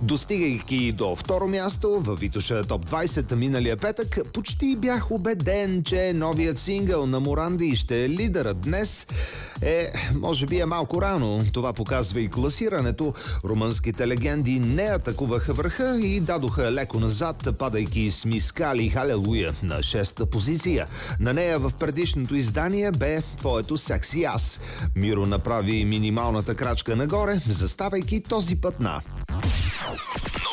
Достигайки до второ място във Витоша Топ 20 миналия петък, почти бях убеден, че новият сингъл на Моранди ще е лидерът днес. Може би е малко рано. Това показва и класирането. Румънските легенди не атакуваха върха и дадоха леко назад, падайки с Мискали Халелуя на 6-та позиция. На нея в предишното издание бе твоето Секси аз. Миро направи минималната крачка нагоре, заставайки този път на